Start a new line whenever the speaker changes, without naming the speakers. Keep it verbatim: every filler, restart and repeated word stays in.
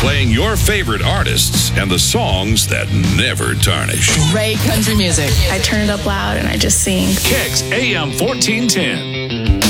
Playing your favorite artists and the songs that never tarnish.
Ray Country Music.
I turn it up loud and I just sing.
Kicks A M fourteen ten.